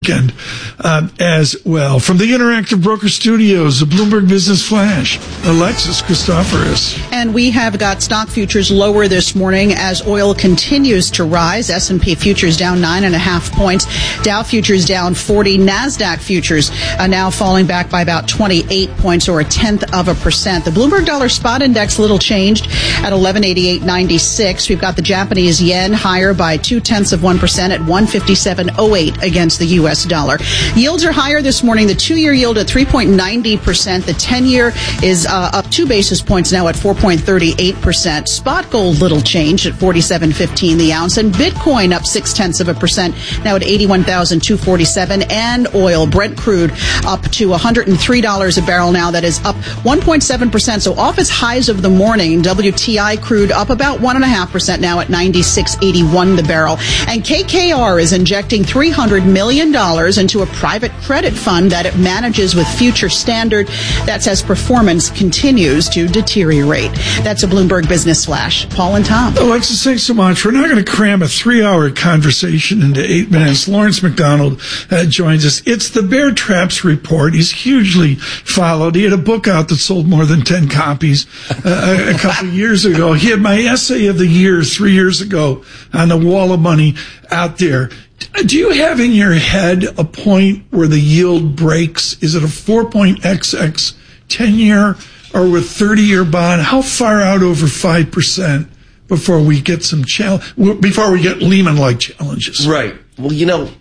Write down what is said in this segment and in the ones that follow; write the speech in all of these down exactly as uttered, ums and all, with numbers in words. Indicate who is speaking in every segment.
Speaker 1: weekend um, as well. From the Interactive Broker Studios, the Bloomberg Business Flash, Alexis Christoforous.
Speaker 2: And we have got stock futures lower this morning as oil continues to rise. S and P futures down nine and a half points. Dow futures down forty. NASDAQ futures are now falling back by about twenty-eight points, or a tenth of a percent. The Bloomberg Dollar Spot Index little changed at eleven eighty-eight ninety-six. We've got the Japanese yen higher by two tenths of one percent at one fifty-seven oh eight against the U S dollar. Yields are higher this morning. The two-year yield at three point nine zero percent. The ten-year is uh, up two basis points now at four point three eight percent. Spot gold little changed at forty-seven fifteen the ounce, and Bitcoin up six tenths of a percent now at eighty-one thousand two hundred forty-seven. And oil, Brent crude up to one hundred three dollars a barrel now. That is up one point seven percent. So off its highs of the morning. W T I crude up about one point five percent now at ninety-six eighty-one the barrel. And K K R is injecting three hundred million dollars into a private credit fund that it manages with Future Standard. That's as performance continues to deteriorate. That's a Bloomberg Business Flash. Paul and Tom.
Speaker 1: Alexis, thanks so much. We're not going to cram a three-hour conversation into eight minutes. Lawrence McDonald uh, joins us. It's the Bear Traps Report. He's hugely followed. He had a book out that sold more than ten copies uh, a, a couple of years ago. He had my essay of the year three years ago on the wall of money out there. Do you have in your head a point where the yield breaks? Is it a four point X X ten-year or with thirty-year bond? How far out over five percent before we get some challenge, before we get Lehman-like challenges?
Speaker 3: Right. Well, you know,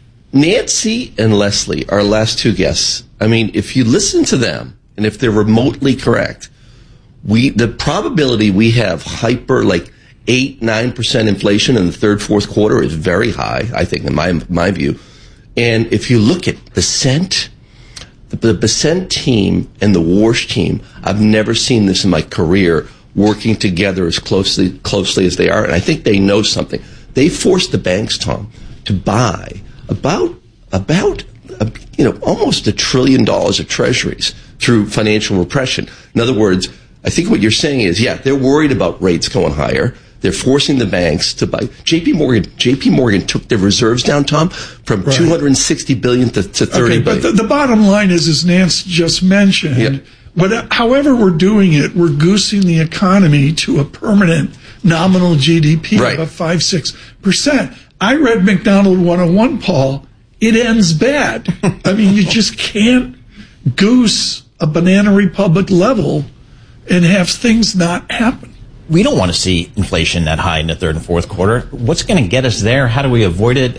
Speaker 3: Nancy and Leslie, our last two guests, I mean, if you listen to them and if they're remotely correct, we the probability we have hyper, like, eight, nine percent inflation in the third, fourth quarter is very high, I think, in my my view. And if you look at Bessent, the, the Bessent team and the Warsh team, I've never seen this in my career working together as closely closely as they are. And I think they know something. They forced the banks, Tom, to buy about about a, you know almost a trillion dollars of treasuries through financial repression. In other words, I think what you're saying is, yeah, they're worried about rates going higher. They're forcing the banks to buy. J P Morgan, J P Morgan took their reserves down, Tom, from right. two hundred sixty billion to, to thirty
Speaker 1: okay,
Speaker 3: billion.
Speaker 1: But the, the bottom line is, as Nance just mentioned, yep. But however we're doing it, we're goosing the economy to a permanent nominal G D P
Speaker 3: right.
Speaker 1: of five, six percent. I read McDonald one oh one, Paul. It ends bad. I mean, you just can't goose a Banana Republic level and have things not happen.
Speaker 4: We don't want to see inflation that high in the third and fourth quarter. What's going to get us there? How do we avoid it?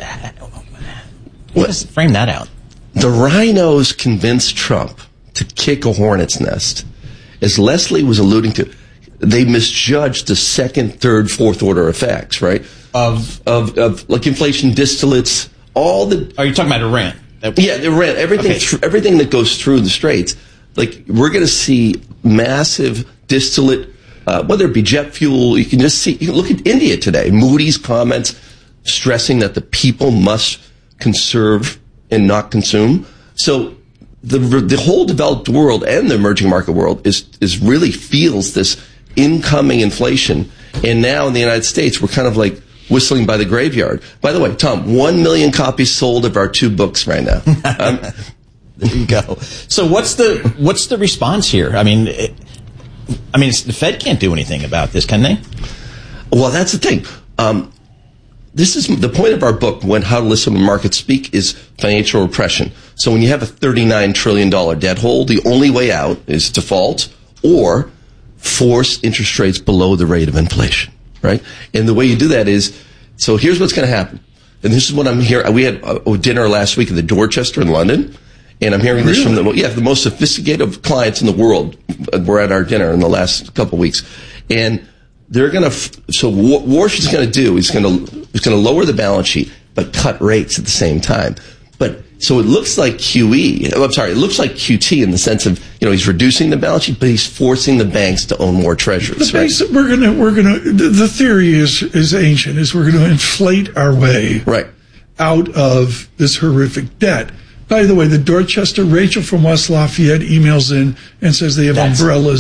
Speaker 4: Let's frame that out.
Speaker 3: The rhinos convinced Trump to kick a hornet's nest. As Leslie was alluding to, they misjudged the second, third, fourth order effects, right?
Speaker 4: Of,
Speaker 3: of, of like inflation distillates, all the...
Speaker 4: Are you talking about Iran?
Speaker 3: Yeah, Iran. Everything,
Speaker 4: okay.
Speaker 3: th- everything that goes through the straits. Like, we're going to see massive distillate... Uh, whether it be jet fuel, you can just see, you can look at India today. Moody's comments stressing that the people must conserve and not consume. So the the whole developed world and the emerging market world is is really feels this incoming inflation. And now in the United States, we're kind of like whistling by the graveyard. By the way, Tom, one million copies sold of our two books right now. Um,
Speaker 4: there you go. So what's the what's the response here? I mean. It, I mean, the Fed can't do anything about this, can they?
Speaker 3: Well, that's the thing. Um, this is the point of our book, When How to Listen When Markets Speak, is financial repression. So when you have a thirty-nine trillion dollars debt hole, the only way out is default or force interest rates below the rate of inflation, right? And the way you do that is, so here's what's going to happen. And this is what I'm hearing. We had a dinner last week at the Dorchester in London. And I'm hearing this
Speaker 1: really?
Speaker 3: from the yeah the most sophisticated clients in the world were at our dinner in the last couple of weeks, and they're going to so what Warsh is going to do is going to is going to lower the balance sheet but cut rates at the same time. But so it looks like Q E. I'm sorry, it looks like Q T in the sense of you know he's reducing the balance sheet, but he's forcing the banks to own more treasuries.
Speaker 1: The
Speaker 3: right?
Speaker 1: basic, we're gonna we're gonna the, the theory is is ancient is we're going to inflate our way
Speaker 3: right
Speaker 1: out of this horrific debt. By the way, the Dorchester, Rachel from West Lafayette emails in and says they have That's umbrellas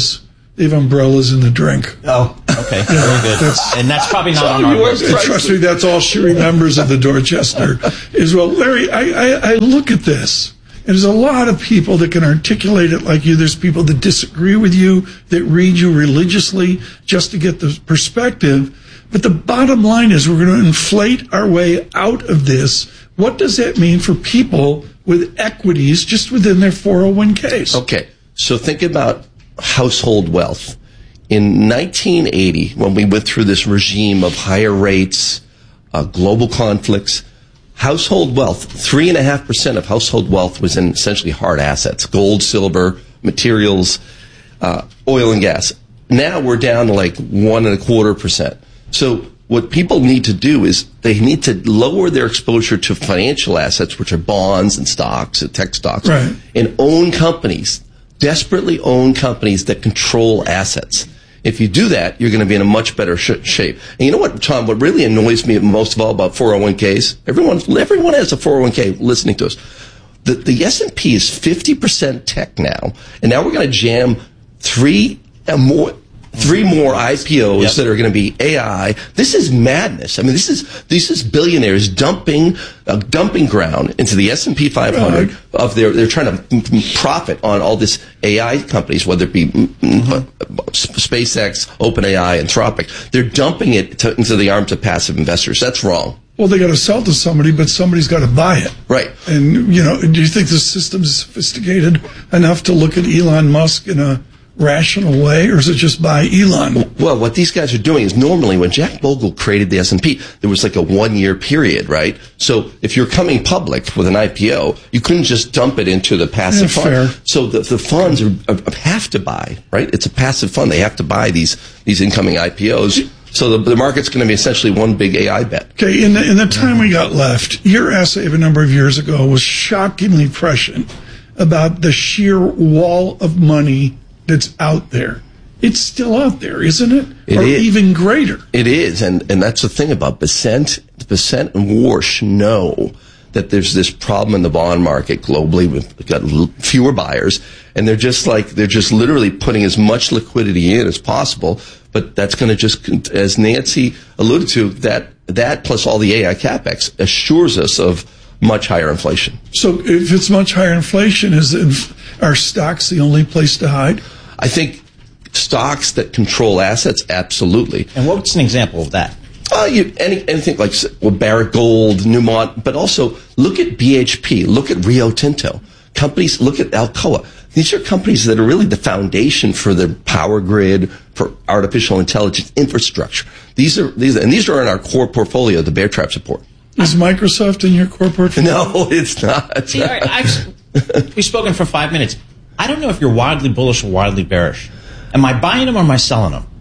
Speaker 1: They have umbrellas in the drink.
Speaker 4: Oh, okay. Very good. That's, and that's probably not on our list.
Speaker 1: And trust me, that's all she remembers of the Dorchester is, well, Larry, I, I, I look at this, and there's a lot of people that can articulate it like you. There's people that disagree with you, that read you religiously just to get the perspective. But the bottom line is we're going to inflate our way out of this. What does that mean for people with equities just within their four oh one k's?
Speaker 3: Okay, so think about household wealth. In nineteen eighty, when we went through this regime of higher rates, uh, global conflicts, household wealth, three and a half percent of household wealth was in essentially hard assets, gold, silver, materials, uh, oil and gas. Now we're down to like one and a quarter percent. So what people need to do is they need to lower their exposure to financial assets, which are bonds and stocks and tech stocks,
Speaker 1: right,
Speaker 3: and own companies, desperately own companies that control assets. If you do that, you're going to be in a much better sh- shape. And you know what, Tom, what really annoys me most of all about four oh one k's? Everyone, everyone has a four oh one k listening to us. The, the S and P is fifty percent tech now, and now we're going to jam three uh, more, Three more I P Os yep. that are going to be A I. This is madness. I mean, this is this is billionaires dumping a dumping ground into the S and P five hundred right. of their. They're trying to profit on all this A I companies, whether it be mm-hmm. SpaceX, OpenAI, Anthropic. They're dumping it to, into the arms of passive investors. That's wrong.
Speaker 1: Well, they got to sell to somebody, but somebody's got to buy it.
Speaker 3: Right.
Speaker 1: And you know, do you think the system's sophisticated enough to look at Elon Musk in a rational way, or is it just by Elon?
Speaker 3: Well, what these guys are doing is normally when Jack Bogle created the S and P, there was like a one-year period, right? So if you're coming public with an I P O, you couldn't just dump it into the passive
Speaker 1: yeah,
Speaker 3: fund.
Speaker 1: Fair.
Speaker 3: So the, the funds are, are, have to buy, right? It's a passive fund. They have to buy these these incoming I P Os. So the, the market's going to be essentially one big A I bet.
Speaker 1: Okay, in the, in the time we got left, your essay of a number of years ago was shockingly prescient about the sheer wall of money that's out there. It's still out there, isn't it?
Speaker 3: It
Speaker 1: or
Speaker 3: is.
Speaker 1: Even greater.
Speaker 3: It is, and, and that's the thing about Besant. Besant and Warsh know that there's this problem in the bond market globally. We've got fewer buyers, and they're just like, they're just literally putting as much liquidity in as possible, but that's going to just, as Nancy alluded to, that, that plus all the A I capex assures us of much higher inflation.
Speaker 1: So if it's much higher inflation, is it, are stocks the only place to hide?
Speaker 3: I think stocks that control assets, absolutely.
Speaker 4: And what's an example of that?
Speaker 3: Uh, you, any, anything like well, Barrick Gold, Newmont, but also look at B H P, look at Rio Tinto. Companies, look at Alcoa. These are companies that are really the foundation for the power grid, for artificial intelligence infrastructure. These are, these, and these are in our core portfolio, the Bear Trap support.
Speaker 1: Is Microsoft in your core portfolio?
Speaker 3: No, it's not.
Speaker 4: See, I've, we've spoken for five minutes. I don't know if you're wildly bullish or wildly bearish. Am I buying them or am I selling them?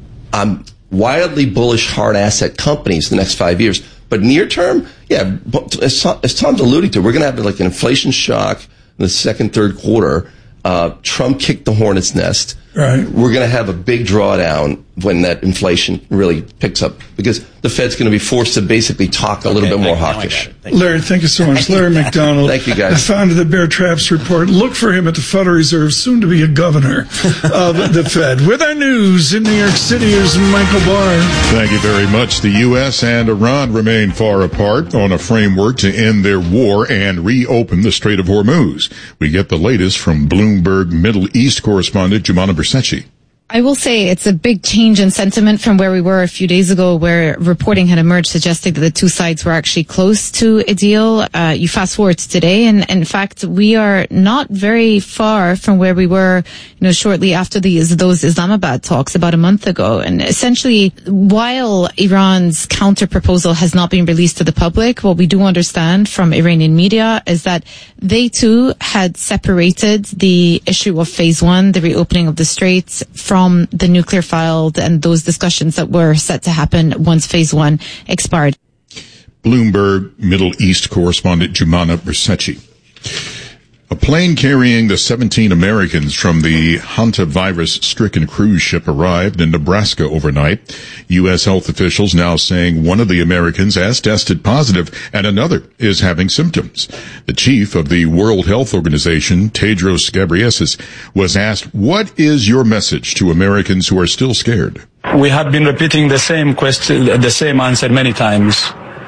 Speaker 3: I'm wildly bullish hard asset companies the next five years. But near term, yeah, as, as Tom's alluding to, we're going to have like an inflation shock in the second, third quarter. Uh, Trump kicked the hornet's nest.
Speaker 1: Right.
Speaker 3: We're going to have a big drawdown when that inflation really picks up because the Fed's going to be forced to basically talk a
Speaker 4: okay,
Speaker 3: little bit more
Speaker 4: I,
Speaker 3: hawkish.
Speaker 4: Thank
Speaker 1: Larry, thank you so much. Larry McDonald.
Speaker 3: Thank you, guys.
Speaker 1: The founder of the Bear Traps Report. Look for him at the Federal Reserve, soon to be a governor of the Fed. With our news in New York City is Michael Barr.
Speaker 5: Thank you very much. The U S and Iran remain far apart on a framework to end their war and reopen the Strait of Hormuz. We get the latest from Bloomberg Middle East correspondent Jumana Bersecci.
Speaker 6: I will say it's a big change in sentiment from where we were a few days ago, where reporting had emerged suggesting that the two sides were actually close to a deal. Uh, you fast forward to today, and in fact, we are not very far from where we were, you know, shortly after these those Islamabad talks about a month ago. And essentially, while Iran's counter proposal has not been released to the public, what we do understand from Iranian media is that they too had separated the issue of phase one, the reopening of the straits, from From the nuclear file and those discussions that were set to happen once phase one expired.
Speaker 5: Bloomberg Middle East correspondent Jumana Bersecci. A plane carrying the seventeen Americans from the hantavirus-stricken cruise ship arrived in Nebraska overnight. U S health officials now saying one of the Americans has tested positive and another is having symptoms. The chief of the World Health Organization, Tedros Ghebreyesus, was asked, "What is your message to Americans who are still scared?"
Speaker 7: We have been repeating the same question, the same answer many times.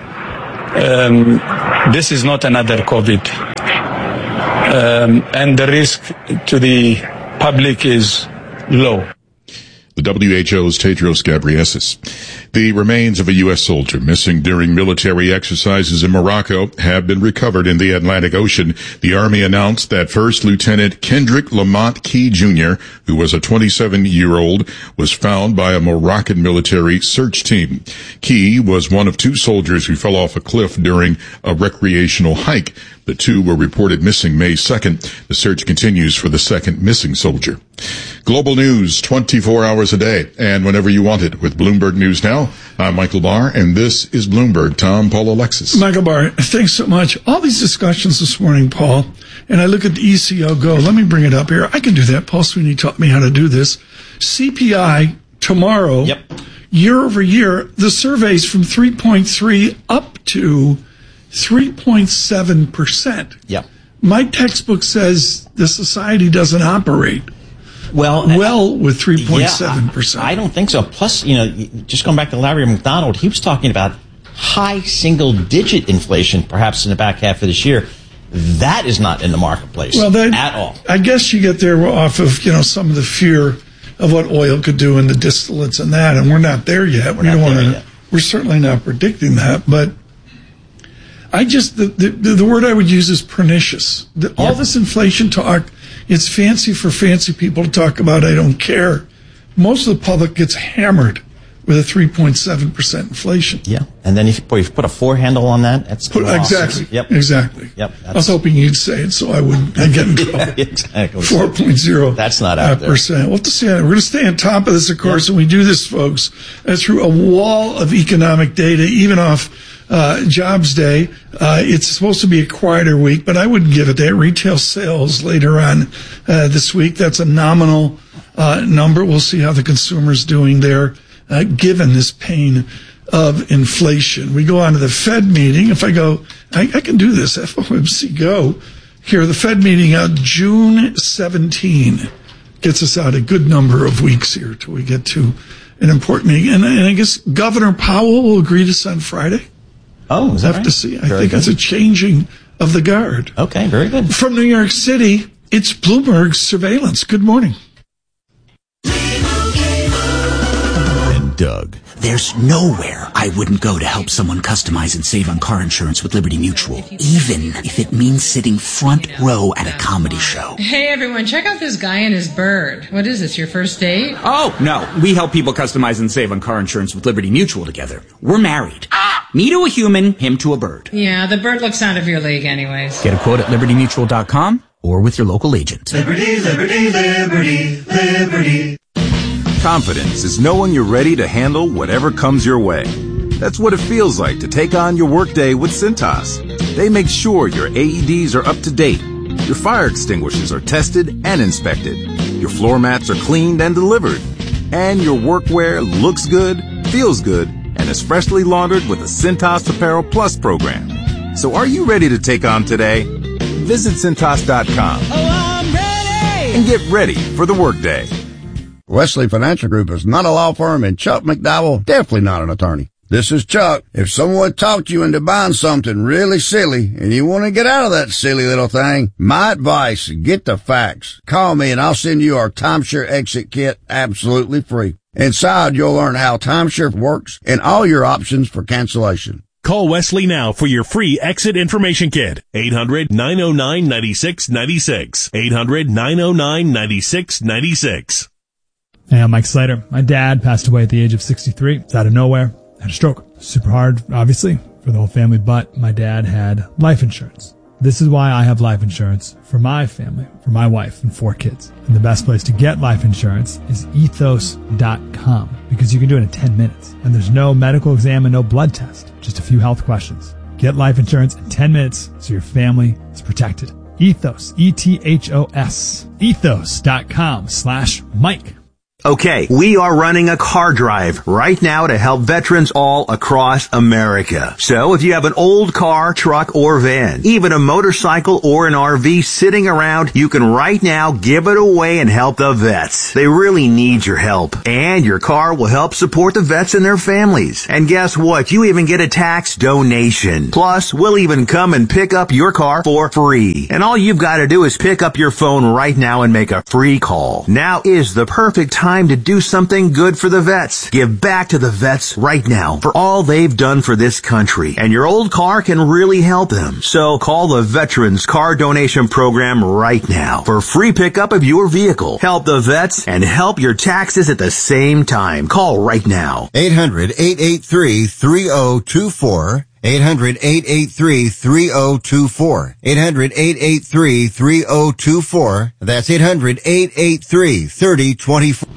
Speaker 7: Um, this is not another COVID. Um, and the risk to the public is low.
Speaker 5: The W H O's Tedros Ghebreyesus. The remains of a U S soldier missing during military exercises in Morocco have been recovered in the Atlantic Ocean. The Army announced that First Lieutenant Kendrick Lamont Key Junior, who was a twenty-seven-year-old, was found by a Moroccan military search team. Key was one of two soldiers who fell off a cliff during a recreational hike. The two were reported missing May second. The search continues for the second missing soldier. Global news twenty-four hours a day and whenever you want it with Bloomberg News Now. I'm Michael Barr, and this is Bloomberg. Tom, Paul, Alexis.
Speaker 1: Michael Barr, thanks so much. All these discussions this morning, Paul, and I look at the E C O Go. Let me bring it up here. I can do that. Paul Sweeney taught me how to do this. C P I tomorrow,
Speaker 4: yep.
Speaker 1: year over year, the survey's from three point three up to three point seven percent.
Speaker 4: Yep.
Speaker 1: My textbook says the society doesn't operate
Speaker 4: well,
Speaker 1: well with three point seven percent.
Speaker 4: Yeah, I, I don't think so. Plus, you know, just going back to Larry McDonald, he was talking about high single-digit inflation perhaps in the back half of this year. That is not in the marketplace
Speaker 1: well, that,
Speaker 4: at all.
Speaker 1: I guess you get there off of, you know, some of the fear of what oil could do and the distillates and that, and we're not there yet.
Speaker 4: We're,
Speaker 1: we
Speaker 4: not
Speaker 1: don't
Speaker 4: there
Speaker 1: wanna,
Speaker 4: yet.
Speaker 1: We're certainly not predicting that, but I just, the, the, the word I would use is pernicious. The,
Speaker 4: yeah.
Speaker 1: All this inflation talk, it's fancy for fancy people to talk about, I don't care. Most of the public gets hammered with a three point seven percent inflation.
Speaker 4: Yeah, and then if you, boy, if you put a four handle on that, that's
Speaker 1: put, exactly.
Speaker 4: Yep.
Speaker 1: Exactly.
Speaker 4: Yep.
Speaker 1: I was hoping you'd say it so I wouldn't I'd get in trouble.
Speaker 4: Yeah, exactly.
Speaker 1: four point oh
Speaker 4: That's not out there.
Speaker 1: Percent. We'll have to see. We're going to stay on top of this, of course, yep. And we do this, folks, uh, through a wall of economic data, even off uh, Jobs Day. Uh, it's supposed to be a quieter week, but I wouldn't give it that. Retail sales later on uh, this week, that's a nominal uh, number. We'll see how the consumer's doing there. Uh, given this pain of inflation. We go on to the Fed meeting. If I go, I, I can do this, F O M C go. Here, the Fed meeting out June seventeenth gets us out a good number of weeks here till we get to an important meeting. And, and I guess Governor Powell will agree to on Friday.
Speaker 4: Oh, is that
Speaker 1: Have
Speaker 4: right?
Speaker 1: to see. I
Speaker 4: very
Speaker 1: think
Speaker 4: good.
Speaker 1: it's a changing of the guard.
Speaker 4: Okay, very good.
Speaker 1: From New York City, it's Bloomberg Surveillance. Good morning.
Speaker 8: Doug. There's nowhere I wouldn't go to help someone customize and save on car insurance with Liberty Mutual, even if it means sitting front row at a comedy show.
Speaker 9: Hey everyone, check out this guy and his bird. What is this, your first date?
Speaker 10: Oh, no. We help people customize and save on car insurance with Liberty Mutual together. We're married. Ah! Me to a human, him to a bird.
Speaker 9: Yeah, the bird looks out of your league anyways.
Speaker 10: Get a quote at liberty mutual dot com or with your local agent.
Speaker 11: Liberty, liberty, liberty, liberty.
Speaker 12: Confidence is knowing you're ready to handle whatever comes your way. That's what it feels like to take on your workday with Cintas. They make sure your A E Ds are up to date, your fire extinguishers are tested and inspected, your floor mats are cleaned and delivered, and your workwear looks good, feels good, and is freshly laundered with a Cintas Apparel Plus program. So are you ready to take on today? Visit Cintas dot com
Speaker 11: Oh, I'm ready!
Speaker 12: and get ready for the workday.
Speaker 13: Wesley Financial Group is not a law firm, and Chuck McDowell definitely not an attorney. This is Chuck. If someone talked you into buying something really silly and you want to get out of that silly little thing, my advice, get the facts. Call me and I'll send you our timeshare exit kit absolutely free. Inside, you'll learn how timeshare works and all your options for cancellation.
Speaker 14: Call Wesley now for your free exit information kit. eight hundred, nine oh nine, nine six nine six. eight hundred, nine oh nine, nine six nine six.
Speaker 15: Hey, I'm Mike Slater. My dad passed away at the age of sixty-three. It's out of nowhere. Had a stroke. Super hard, obviously, for the whole family, but my dad had life insurance. This is why I have life insurance for my family, for my wife and four kids. And the best place to get life insurance is ethos dot com because you can do it in ten minutes. And there's no medical exam and no blood test, just a few health questions. Get life insurance in ten minutes so your family is protected. Ethos, E T H O S, ethos.com slash Mike.
Speaker 16: Okay, we are running a car drive right now to help veterans all across America. So if you have an old car, truck, or van, even a motorcycle or an R V sitting around, you can right now give it away and help the vets. They really need your help. And your car will help support the vets and their families. And guess what? You even get a tax donation. Plus, we'll even come and pick up your car for free. And all you've got to do is pick up your phone right now and make a free call. Now is the perfect time to do something good for the vets. Give back to the vets right now for all they've done for this country. And your old car can really help them. So call the Veterans Car Donation Program right now for free pickup of your vehicle. Help the vets and help your taxes at the same time. Call right now.
Speaker 17: eight hundred, eight eight three, three oh two four. eight hundred, eight eight three, three oh two four. eight hundred, eight eight three, three oh two four. That's eight hundred, eight eight three, three oh two four.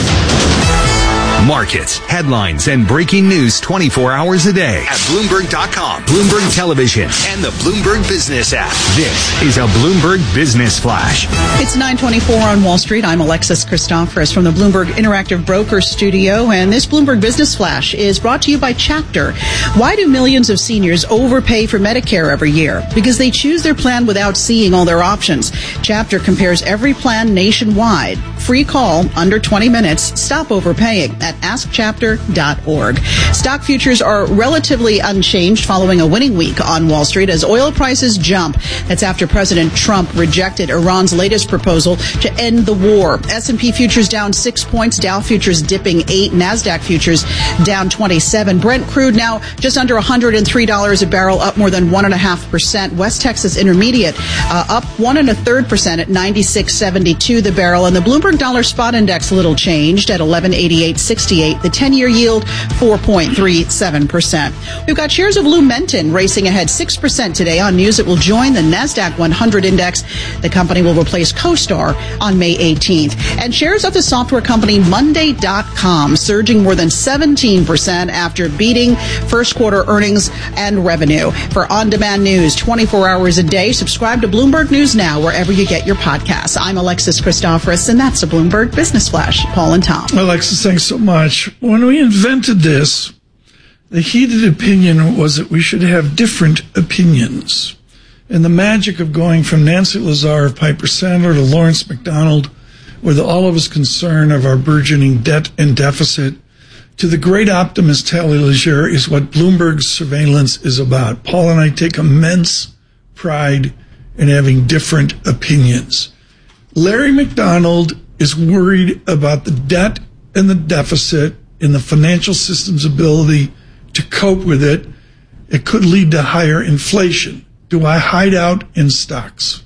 Speaker 18: Markets, headlines, and breaking news twenty-four hours a day at Bloomberg dot com, Bloomberg Television, and the Bloomberg Business app. This is a Bloomberg Business Flash.
Speaker 2: It's nine twenty-four on Wall Street. I'm Alexis Christoforous from the Bloomberg Interactive Broker Studio, and this Bloomberg Business Flash is brought to you by Chapter. Why do millions of seniors overpay for Medicare every year? Because they choose their plan without seeing all their options. Chapter compares every plan nationwide. Free call, under twenty minutes. Stop overpaying at ask chapter dot org. Stock futures are relatively unchanged following a winning week on Wall Street as oil prices jump. That's after President Trump rejected Iran's latest proposal to end the war. S and P futures down six points, Dow futures dipping eight, NASDAQ futures down twenty-seven. Brent crude now just under one hundred three dollars a barrel, up more than one point five percent. West Texas Intermediate uh, up one and a third percent at ninety-six seventy-two the barrel. And the Bloomberg Dollar Spot Index a little changed at eleven eighty-eight sixty-eight. The ten-year yield, four point three seven percent. We've got shares of Lumentum racing ahead six percent today on news it will join the NASDAQ one hundred index. The company will replace CoStar on May eighteenth. And shares of the software company Monday dot com surging more than seventeen percent after beating first quarter earnings and revenue. For on-demand news twenty-four hours a day, subscribe to Bloomberg News Now wherever you get your podcasts. I'm Alexis Christoforous, and that's the Bloomberg Business Flash. Paul and Tom.
Speaker 1: Alexis, thanks so much. When we invented this, the heated opinion was that we should have different opinions. And the magic of going from Nancy Lazar of Piper Sandler to Lawrence McDonald, with all of his concern of our burgeoning debt and deficit, to the great optimist Tally Leger, is what Bloomberg's surveillance is about. Paul and I take immense pride in having different opinions. Larry McDonald is worried about the debt and the deficit in the financial system's ability to cope with it. It could lead to higher inflation. Do I hide out in stocks?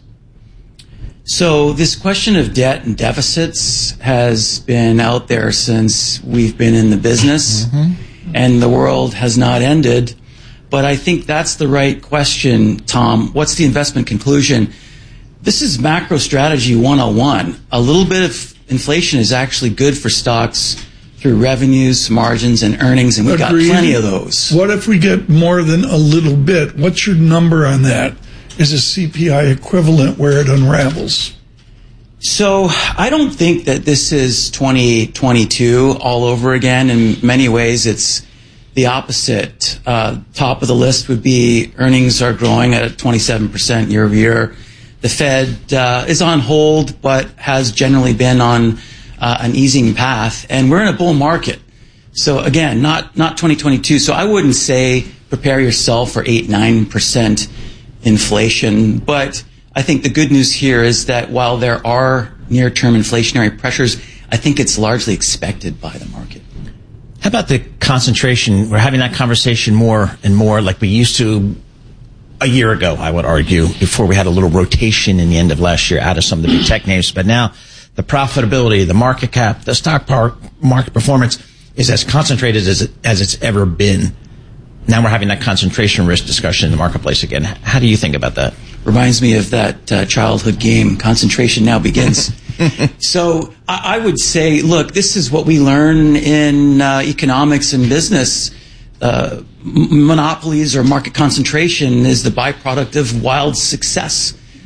Speaker 19: So this question of debt and deficits has been out there since we've been in the business, mm-hmm. and the world has not ended. But I think that's the right question, Tom. What's the investment conclusion? This is macro strategy one oh one. A little bit of inflation is actually good for stocks through revenues, margins, and earnings, and we've Agreed. got plenty of those.
Speaker 1: What if we get more than a little bit? What's your number on that? Is a C P I equivalent where it unravels?
Speaker 19: So I don't think that this is twenty twenty-two all over again. In many ways, it's the opposite. Uh, top of the list would be earnings are growing at twenty-seven percent year over year. The Fed uh, is on hold, but has generally been on uh, an easing path, and we're in a bull market. So again, not not twenty twenty-two. So I wouldn't say prepare yourself for eight, nine percent inflation. But I think the good news here is that while there are near-term inflationary pressures, I think it's largely expected by the market.
Speaker 4: How about the concentration? We're having that conversation more and more like we used to a year ago, I would argue, before we had a little rotation in the end of last year out of some of the big tech names. But now the profitability, the market cap, the stock market performance is as concentrated as, it, as it's ever been. Now we're having that concentration risk discussion in the marketplace again. How do you think about that?
Speaker 19: Reminds me of that uh, childhood game, Concentration Now Begins. So I, I would say, look, this is what we learn in uh, economics and business. Uh, m- monopolies or market concentration is the byproduct of wild success.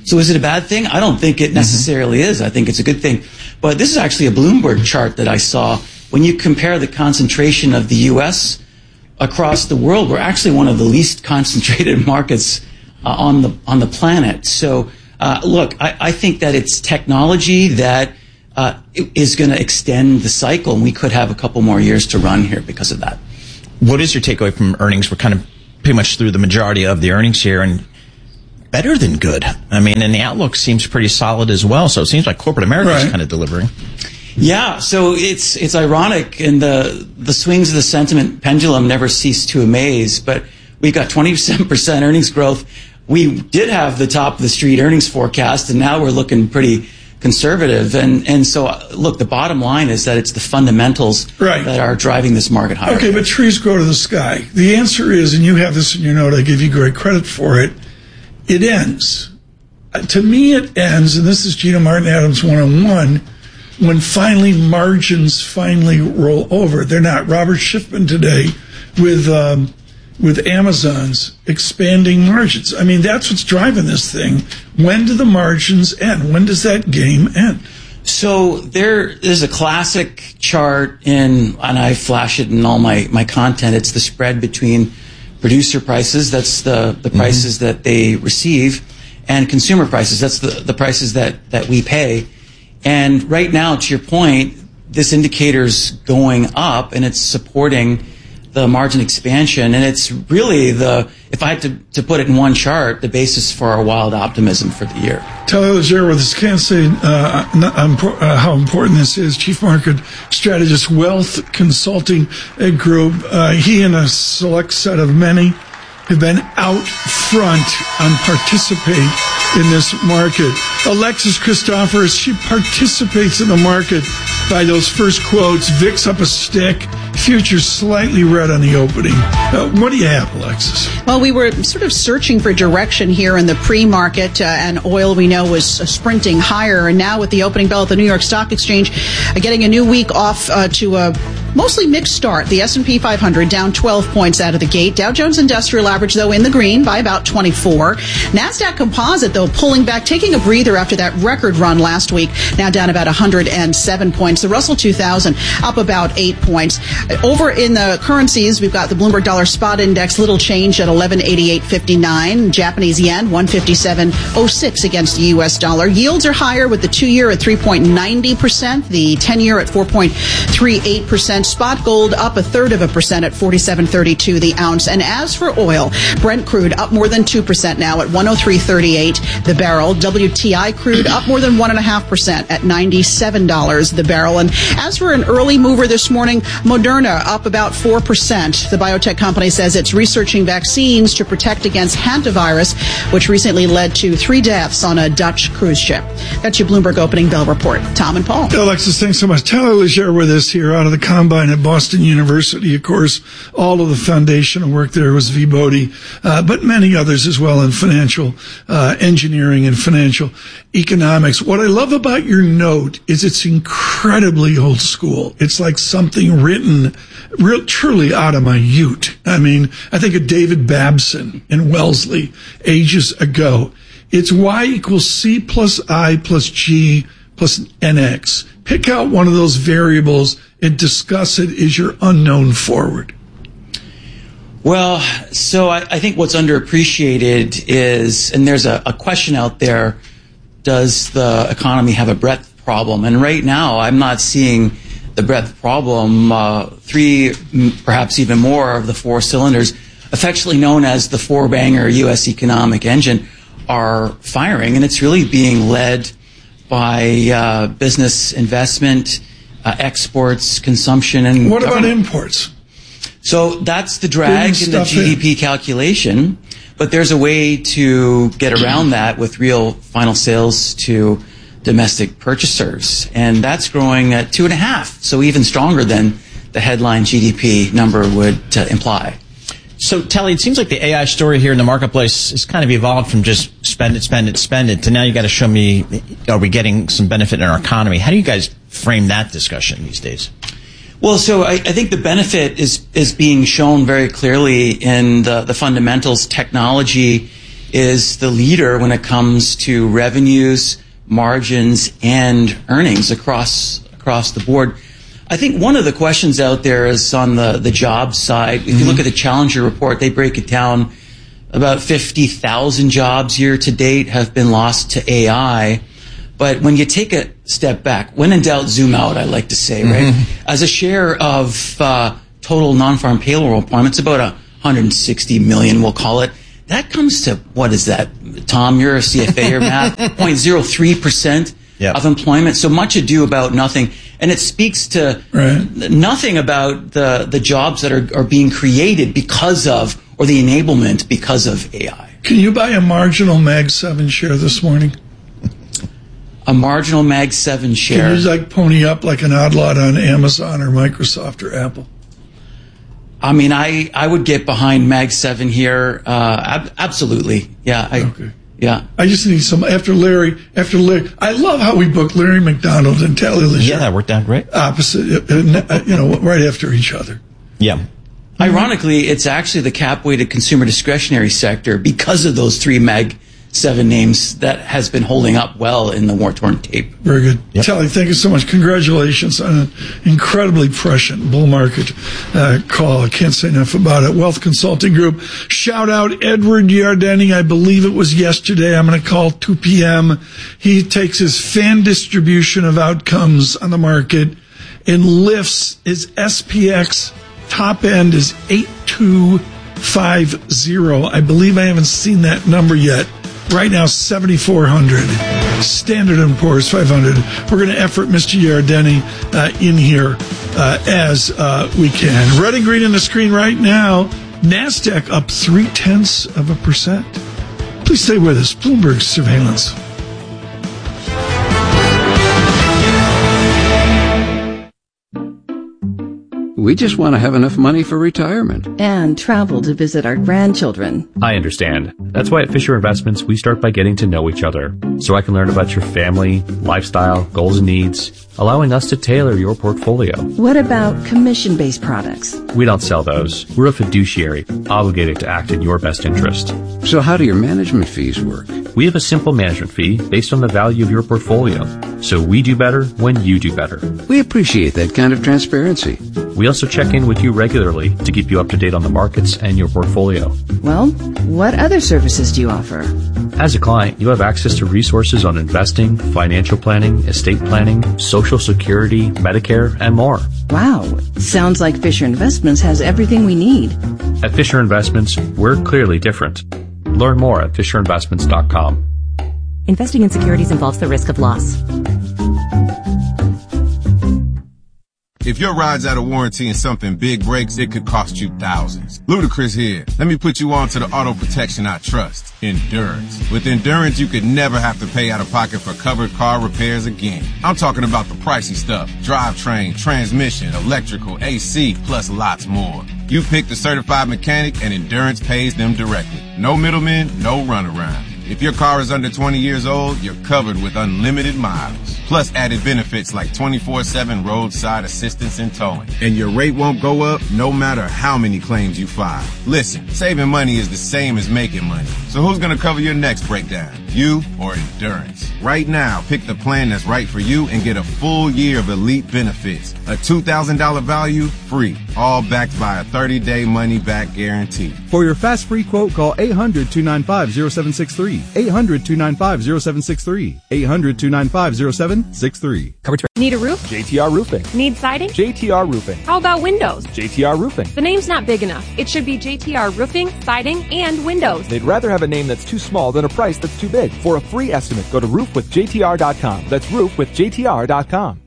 Speaker 19: So is it a bad thing? I don't think it necessarily mm-hmm. is. I think it's a good thing. But this is actually a Bloomberg chart that I saw. When you compare the concentration of the U S across the world, we're actually one of the least concentrated markets uh, on the on the planet. So, uh, look, I, I think that it's technology that uh, is going to extend the cycle, and we could have a couple more years to run here because of that.
Speaker 4: What is your takeaway from earnings? We're kind of pretty much through the majority of the earnings here, and better than good. I mean, and the outlook seems pretty solid as well. So it seems like corporate America is right. kind of delivering.
Speaker 19: Yeah, so it's it's ironic, and the the swings of the sentiment pendulum never cease to amaze. But we got twenty-seven percent earnings growth. We did have the top of the street earnings forecast, and now we're looking pretty conservative. And and so, look, the bottom line is that it's the fundamentals
Speaker 1: right.
Speaker 19: that are driving this market higher.
Speaker 1: Okay, but trees grow to the sky. The answer is, and you have this in your note, I give you great credit for it, it ends. Uh, to me, it ends, and this is Gina Martin Adams one oh one, when finally margins finally roll over. They're not. Robert Schiffman today with um, with Amazon's expanding margins. I mean, that's what's driving this thing. When do the margins end? When does that game end?
Speaker 19: So there is a classic chart in, and I flash it in all my, my content. It's the spread between producer prices, that's the, the prices mm-hmm. that they receive, and consumer prices, that's the, the prices that, that we pay. And right now, to your point, this indicator's going up, and it's supporting the margin expansion. And it's really the, if I had to, to put it in one chart, the basis for our wild optimism for the year.
Speaker 1: Tyler Legere with us. Can't say uh, uh, how important this is. Chief Market Strategist, Wealth Consulting Group. Uh, he and a select set of many have been out front and participate in this market. Alexis Christoforous, she participates in the market by those first quotes. V I X up a stick, futures slightly red on the opening. Uh, what do you have, Alexis?
Speaker 2: Well, we were sort of searching for direction here in the pre-market, uh, and oil we know was uh, sprinting higher. And now with the opening bell at the New York Stock Exchange, uh, getting a new week off uh, to a mostly mixed start. The S and P five hundred down twelve points out of the gate. Dow Jones Industrial Average, though, in the green by about twenty-four. NASDAQ Composite, though, pulling back, taking a breather after that record run last week, now down about one hundred seven points. The Russell two thousand up about eight points. Over in the currencies, we've got the Bloomberg Dollar Spot Index, little change at eleven eighty-eight fifty-nine. Japanese yen, one fifty-seven oh six against the U S dollar. Yields are higher with the two-year at three point nine zero percent, the ten-year at four point three eight percent. Spot gold up a third of a percent at forty-seven thirty-two the ounce. And as for oil, Brent crude up more than two percent now at one oh three thirty-eight the barrel. W T I crude up more than one point five percent at ninety-seven dollars the barrel. And as for an early mover this morning, Moderna up about four percent. The biotech company says it's researching vaccines to protect against hantavirus, which recently led to three deaths on a Dutch cruise ship. That's your Bloomberg Opening Bell report. Tom and Paul.
Speaker 1: Alexis, thanks so much. Tyler Legere with us here out of the Combine at Boston University. Of course, all of the foundational work there was Viibodhi, uh, but many others as well in financial uh, engineering and financial economics. What I love about your note is it's incredibly old school. It's like something written real, truly out of my ute. I mean, I think of David Babson in Wellesley ages ago. It's Y equals C plus I plus G plus N X. Pick out one of those variables and discuss it as your unknown forward.
Speaker 19: Well, so I, I think what's underappreciated is, and there's a, a question out there, does the economy have a breadth problem? And right now, I'm not seeing the breadth problem. Uh, three, perhaps even more of the four cylinders, affectionately known as the four-banger U S economic engine, are firing, and it's really being led by uh, business investment, uh, exports, consumption, and
Speaker 1: what
Speaker 19: government.
Speaker 1: about imports?
Speaker 19: So that's the drag in the G D P in. calculation, but there's a way to get around that with real final sales to domestic purchasers, and that's growing at two and a half, so even stronger than the headline G D P number would uh, imply.
Speaker 4: So, Telly, it seems like the A I story here in the marketplace has kind of evolved from just spend it, spend it, spend it, to now you got to show me, are we getting some benefit in our economy? How do you guys frame that discussion these days?
Speaker 19: Well, so I, I think the benefit is is being shown very clearly in the, the fundamentals. Technology is the leader when it comes to revenues, margins, and earnings across across the board. I think one of the questions out there is on the, the jobs side. If mm-hmm. you look at the Challenger report, they break it down. About fifty thousand jobs year to date have been lost to A I. But when you take a step back, when in doubt, zoom out, I like to say, right? Mm-hmm. As a share of uh, total non-farm payroll employment, it's about one hundred sixty million, we'll call it. That comes to, what is that? Tom, you're a C F A or math, zero point zero three percent yep. of employment. So much ado about nothing. And it speaks to right. nothing about the, the jobs that are, are being created because of, or the enablement because of A I.
Speaker 1: Can you buy a marginal Mag seven share this morning?
Speaker 19: A marginal Mag seven share?
Speaker 1: Can you like pony up like an odd lot on Amazon or Microsoft or Apple?
Speaker 19: I mean, I, I would get behind Mag seven here. Uh, ab- absolutely. Yeah. I,
Speaker 1: okay.
Speaker 19: Yeah.
Speaker 1: I just need some, after Larry, after Larry, I love how we booked Larry McDonald and Tally Lashare.
Speaker 4: Yeah, that worked out great.
Speaker 1: Opposite, uh, you know, right after each other.
Speaker 4: Yeah.
Speaker 19: Ironically, it's actually the cap-weighted consumer discretionary sector because of those three Mag seven names that has been holding up well in the war-torn tape.
Speaker 1: Very good. Yep. Tally, thank you so much. Congratulations on an incredibly prescient bull market uh, call. I can't say enough about it. Wealth Consulting Group. Shout out Edward Yardeni. I believe it was yesterday. I'm going to call two p.m. He takes his fan distribution of outcomes on the market and lifts his S P X top end is eight two five zero. I believe I haven't seen that number yet. Right now, seventy-four hundred. Standard and Poor's five hundred. We're going to effort Mister Yardeni uh, in here uh, as uh, we can. Red and green on the screen right now. NASDAQ up three-tenths of a percent. Please stay with us. Bloomberg Surveillance.
Speaker 20: We just want to have enough money for retirement.
Speaker 21: And travel to visit our grandchildren.
Speaker 22: I understand. That's why at Fisher Investments, we start by getting to know each other. So I can learn about your family, lifestyle, goals and needs, allowing us to tailor your portfolio.
Speaker 21: What about commission-based products?
Speaker 22: We don't sell those. We're a fiduciary, obligated to act in your best interest.
Speaker 20: So how do your management fees work?
Speaker 22: We have a simple management fee based on the value of your portfolio. So we do better when you do better.
Speaker 20: We appreciate that kind of transparency.
Speaker 22: We also check in with you regularly to keep you up to date on the markets and your portfolio.
Speaker 21: Well, what other services do you offer?
Speaker 22: As a client, you have access to resources on investing, financial planning, estate planning, Social Security, Medicare, and more.
Speaker 21: Wow. Sounds like Fisher Investments has everything we need.
Speaker 22: At Fisher Investments, we're clearly different. Learn more at fisher investments dot com.
Speaker 23: Investing in securities involves the risk of loss.
Speaker 24: If your ride's out of warranty and something big breaks, it could cost you thousands. Ludacris here. Let me put you on to the auto protection I trust, Endurance. With Endurance, you could never have to pay out of pocket for covered car repairs again. I'm talking about the pricey stuff. Drivetrain, transmission, electrical, A C, plus lots more. You pick the certified mechanic and Endurance pays them directly. No middlemen, no runaround. If your car is under twenty years old, you're covered with unlimited miles. Plus added benefits like twenty-four seven roadside assistance and towing. And your rate won't go up no matter how many claims you file. Listen, saving money is the same as making money. So who's gonna cover your next breakdown? You or Endurance? Right now, pick the plan that's right for you and get a full year of elite benefits. A two thousand dollars value, free. All backed by a thirty-day money-back guarantee.
Speaker 25: For your fast free quote, call eight hundred, two nine five, zero seven six three. eight hundred, two nine five, zero seven six three. eight hundred, two nine five, zero seven six three.
Speaker 26: Coverage. Need a roof?
Speaker 25: J T R Roofing.
Speaker 26: Need siding?
Speaker 25: J T R Roofing.
Speaker 26: How about windows?
Speaker 25: J T R Roofing.
Speaker 26: The name's not big enough. It should be J T R Roofing, Siding, and Windows.
Speaker 25: They'd rather have a name that's too small than a price that's too big. For a free estimate, go to roof with J T R dot com. That's roof with J T R dot com.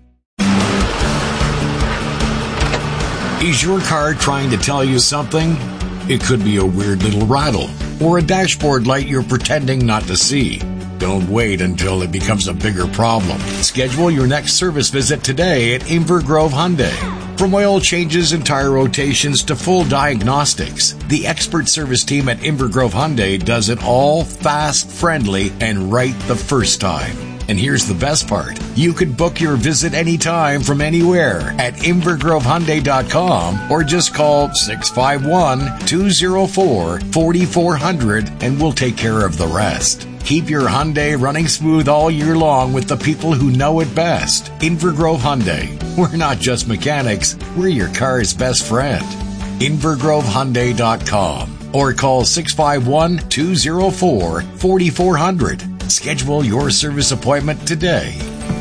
Speaker 27: Is your car trying to tell you something? It could be a weird little rattle or a dashboard light you're pretending not to see. Don't wait until it becomes a bigger problem. Schedule your next service visit today at Inver Grove Hyundai. From oil changes and tire rotations to full diagnostics, the expert service team at Inver Grove Hyundai does it all fast, friendly, and right the first time. And here's the best part. You could book your visit anytime from anywhere at inver grove hyundai dot com or just call six five one, two oh four, four four zero zero and we'll take care of the rest. Keep your Hyundai running smooth all year long with the people who know it best. Inver Grove Hyundai. We're not just mechanics, we're your car's best friend. inver grove hyundai dot com or call six five one, two oh four, four four zero zero. Schedule your service appointment today.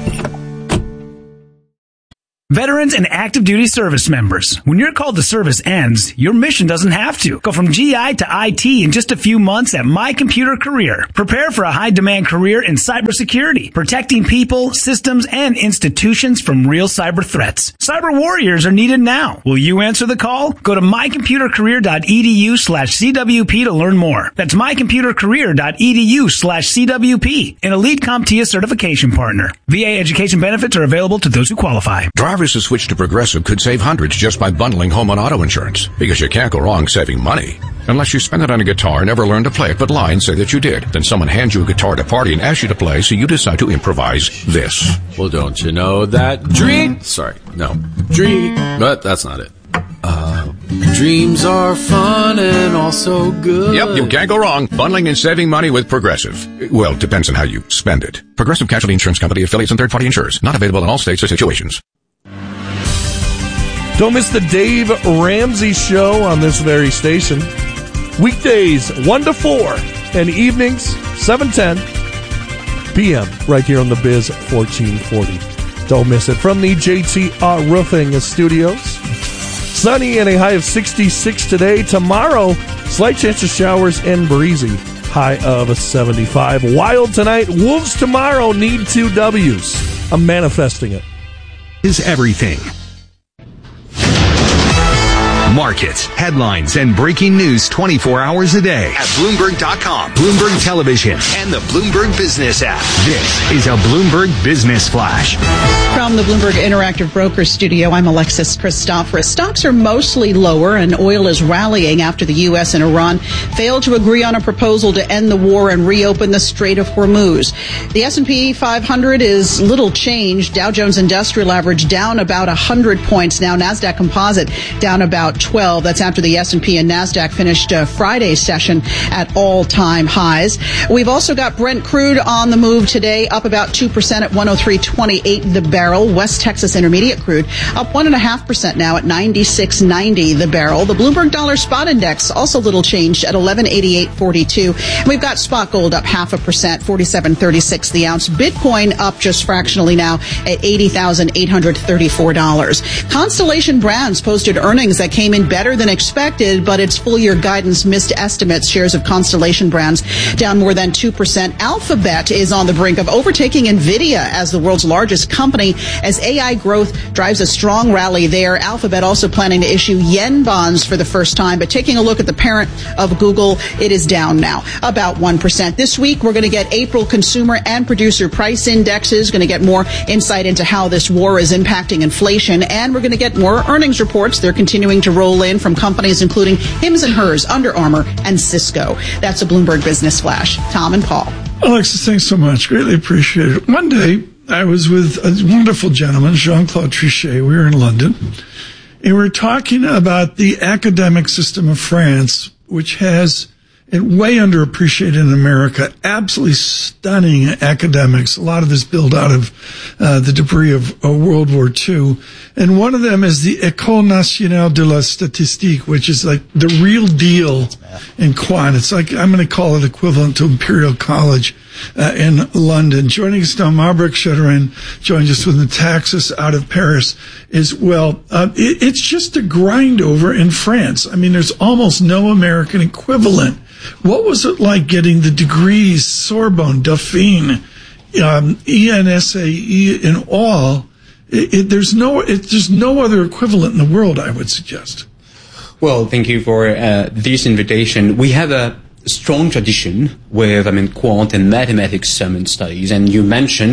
Speaker 3: Veterans and active duty service members, when your call to service ends, your mission doesn't have to. Go from G I to I T in just a few months at My Computer Career. Prepare for a high-demand career in cybersecurity, protecting people, systems, and institutions from real cyber threats. Cyber warriors are needed now. Will you answer the call? Go to my computer career dot e d u slash c w p to learn more. That's my computer career dot e d u slash c w p, an Elite CompTIA certification partner. V A education benefits are available to those who qualify.
Speaker 5: Drivers who switch to Progressive could save hundreds just by bundling home and auto insurance, because you can't go wrong saving money. Unless you spend it on a guitar, never learn to play it, but lie and say that you did. Then someone hands you a guitar at a party and asks you to play, so you decide to improvise this.
Speaker 6: Well, don't you know that dream... Sorry, no. Dream... But that's not it. Uh, dreams are fun and also good.
Speaker 5: Yep, you can't go wrong. Bundling and saving money with Progressive. Well, depends on how you spend it. Progressive Casualty Insurance Company, affiliates, and third-party insurers. Not available in all states or situations.
Speaker 7: Don't miss the Dave Ramsey Show on this very station. Weekdays, one to four, and evenings, seven ten p.m., right here on the Biz fourteen forty. Don't miss it. From the J T R Roofing Studios. Sunny and a high of sixty-six today. Tomorrow, slight chance of showers and breezy. High of seventy-five. Wild tonight. Wolves tomorrow need two W's. I'm manifesting it.
Speaker 18: Is everything. Markets, headlines, and breaking news twenty-four hours a day at Bloomberg dot com, Bloomberg Television, and the Bloomberg Business app. This is a Bloomberg Business Flash.
Speaker 2: From the Bloomberg Interactive Brokers Studio, I'm Alexis Christoforous. Stocks are mostly lower, and oil is rallying after the U S and Iran failed to agree on a proposal to end the war and reopen the Strait of Hormuz. The S and P five hundred is little changed. Dow Jones Industrial Average down about one hundred points now. NASDAQ Composite down about twelve. That's after the S and P and NASDAQ finished uh, Friday's session at all-time highs. We've also got Brent crude on the move today, up about two percent at one oh three twenty-eight the barrel. West Texas Intermediate crude up one point five percent now at ninety-six ninety the barrel. The Bloomberg Dollar Spot Index also little changed at eleven eighty-eight forty-two. And we've got spot gold up half a percent, forty-seven thirty-six the ounce. Bitcoin up just fractionally now at eighty thousand eight hundred thirty-four dollars. Constellation Brands posted earnings that came in better than expected, but its full-year guidance missed estimates. Shares of Constellation Brands down more than two percent. Alphabet is on the brink of overtaking NVIDIA as the world's largest company as A I growth drives a strong rally there. Alphabet also planning to issue yen bonds for the first time, but taking a look at the parent of Google, it is down now about one percent. This week, we're going to get April consumer and producer price indexes, going to get more insight into how this war is impacting inflation, and we're going to get more earnings reports. They're continuing to roll in from companies including Hims and Hers, Under Armour, and Cisco. That's a Bloomberg Business Flash. Tom and Paul.
Speaker 1: Alexis, thanks so much. Greatly appreciate it. One day, I was with a wonderful gentleman, Jean-Claude Trichet. We were in London, and we were talking about the academic system of France, which has it way underappreciated in America. Absolutely stunning academics. A lot of this built out of uh, the debris of uh, World War Two. And one of them is the École Nationale de la Statistique, which is like the real deal in quant. It's like, I'm going to call it equivalent to Imperial College uh, in London. Joining us now, Marbrek Shederin joins us with Metaxas out of Paris as well. Uh, it, it's just a grind over in France. I mean, there's almost no American equivalent. What was it like getting the degrees, Sorbonne, Dauphine, um, E N S A E, and all? It, it, there's no, it, there's no other equivalent in the world, I would suggest.
Speaker 8: Well, thank you for uh, this invitation. We have a strong tradition with, I mean, quant and mathematics summit studies, and you mentioned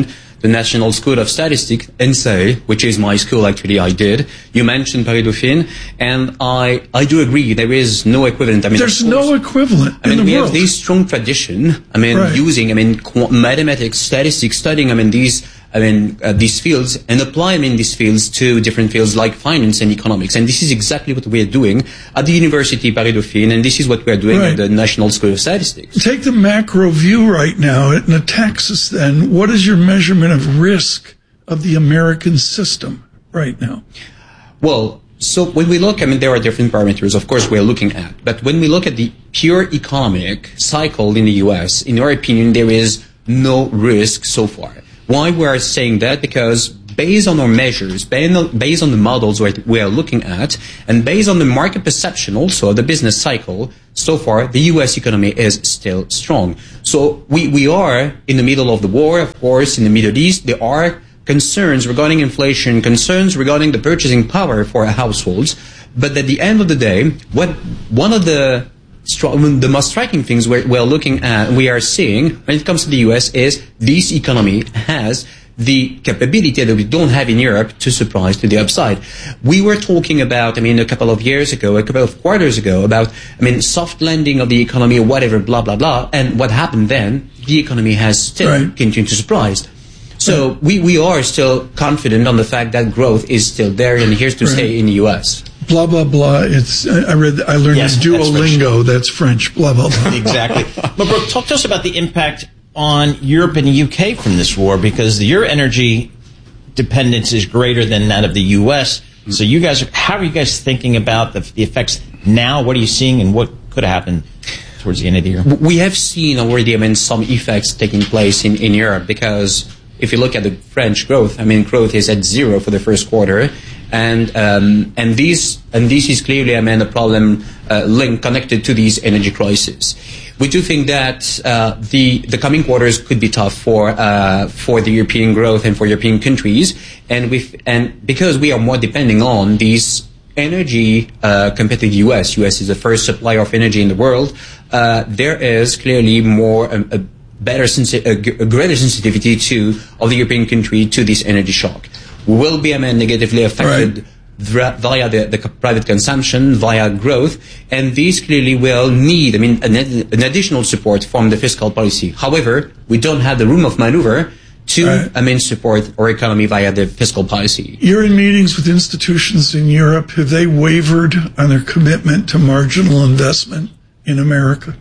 Speaker 8: the National School of Statistics, N S A, which is my school actually, I did. You mentioned Paris Dauphine, and I, I do agree, there is no equivalent. I mean,
Speaker 1: There's
Speaker 8: of course,
Speaker 1: no equivalent
Speaker 8: I mean,
Speaker 1: in the
Speaker 8: we
Speaker 1: world.
Speaker 8: have this strong tradition, I mean,
Speaker 1: Right.
Speaker 8: using, I mean, qu- mathematics, statistics, studying, I mean, these, I mean, uh, these fields, and apply, I mean, these fields to different fields like finance and economics. And this is exactly what we are doing at the University Paris Dauphine, and this is what we are doing
Speaker 1: Right.
Speaker 8: at the National School of Statistics.
Speaker 1: Take the macro view right now in the Texas then. What is your measurement of risk of the American system right now?
Speaker 8: Well, so when we look, I mean, there are different parameters, of course, we're looking at. But when we look at the pure economic cycle in the U S, in our opinion, there is no risk so far. Why we are saying that? Because based on our measures, based on the models we are looking at, and based on the market perception also of the business cycle, so far, the U S economy is still strong. So we, we are in the middle of the war, of course, in the Middle East. There are concerns regarding inflation, concerns regarding the purchasing power for households. But at the end of the day, what one of the stri- the most striking things we're, we're looking at, we are seeing when it comes to the U S is this economy has the capability that we don't have in Europe to surprise to the upside. We were talking about, I mean, a couple of years ago, a couple of quarters ago, about, I mean, soft landing of the economy, whatever, blah, blah, blah. And what happened then, the economy has still right. continued to surprise. So we, we are still confident on the fact that growth is still there and here to
Speaker 1: right.
Speaker 8: stay in the U S.
Speaker 1: Blah, blah, blah. It's, I read, I learned
Speaker 4: yes,
Speaker 1: Duolingo. That's French. That's French. Blah, blah, blah.
Speaker 4: Exactly. But Brooke, talk to us about the impact on Europe and the U K from this war, because your energy dependence is greater than that of the U S. So you guys, are, how are you guys thinking about the, the effects now? What are you seeing, and what could happen towards the end of the year?
Speaker 8: We have seen already, I mean, some effects taking place in, in Europe, because if you look at the French growth, I mean, growth is at zero for the first quarter. And um, and this and this is clearly, I mean, a problem uh, linked, connected to these energy crises. We do think that uh, the the coming quarters could be tough for uh, for the European growth and for European countries, and with and because we are more depending on these energy uh, compared to the U S. U S is the first supplier of energy in the world. Uh, there is clearly more um, a better sensi- a, g- a greater sensitivity to of the European country to this energy shock. We will be, I mean, negatively affected right. via, via the, the private consumption, via growth, and these clearly will need, I mean, an, an additional support from the fiscal policy. However, we don't have the room of maneuver to, right. I mean, support our economy via the fiscal policy.
Speaker 1: You're in meetings with institutions in Europe. Have they wavered on their commitment to marginal investment in America?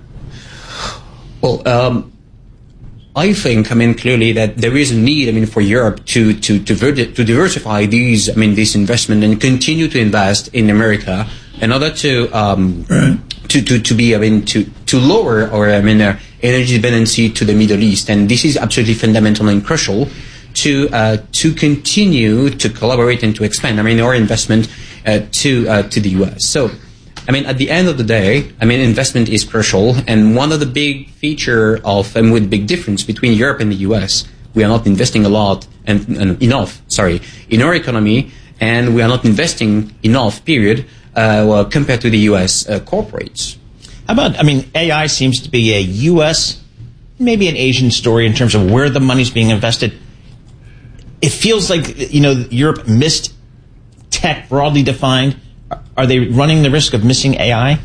Speaker 8: Well, um, I think, I mean, clearly that there is a need, I mean, for Europe to, to, to, ver- to diversify these, I mean, this investment and continue to invest in America in order to, um, right. to, to, to be, I mean, to, to lower our, I mean, uh, energy dependency to the Middle East. And this is absolutely fundamental and crucial to, uh, to continue to collaborate and to expand, I mean, our investment, uh, to, uh, to the U S. So, I mean, at the end of the day, I mean, investment is crucial, and one of the big feature of, and with big difference between Europe and the U S, we are not investing a lot and, and enough, sorry, in our economy, and we are not investing enough, period, uh, well, compared to the U S uh, corporates.
Speaker 4: How about, I mean, A I seems to be a U S, maybe an Asian story in terms of where the money's being invested. It feels like, you know, Europe missed tech broadly defined. Are they running the risk of missing A I?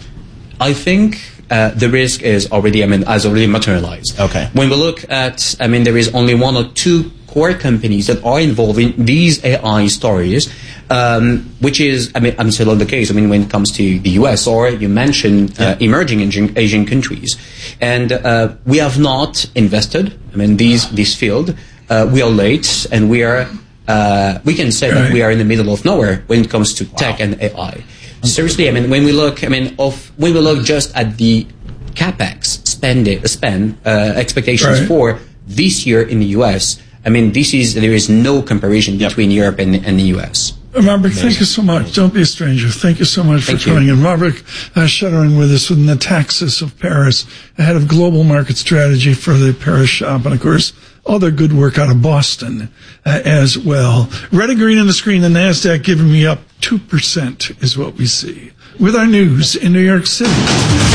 Speaker 8: I think uh, the risk is already, I mean, has already materialized.
Speaker 4: Okay.
Speaker 8: When we look at, I mean, there is only one or two core companies that are involved in these A I stories, um, which is, I mean, I'm still on the case, I mean, when it comes to the U S, or you mentioned uh, yeah. emerging Asian, Asian countries. And uh, we have not invested, I mean, these, this field. Uh, we are late, and we are... Uh, we can say right. that we are in the middle of nowhere when it comes to wow. tech and A I. Seriously, I mean, when we look, I mean, of when we look just at the capex spend, spend uh, expectations right. for this year in the U S, I mean, this is there is no comparison yep. between Europe and, and the U S.
Speaker 1: Maverick, thank you so much. Don't be a stranger. Thank you so much for
Speaker 8: thank
Speaker 1: coming
Speaker 8: you.
Speaker 1: in. Maverick uh, Shuttering with us with Nataxis of Paris, head of global market strategy for the Paris shop, and of course, all their good work out of Boston uh, as well. Red and green on the screen, the NASDAQ giving me up two percent is what we see. With our news in New York City.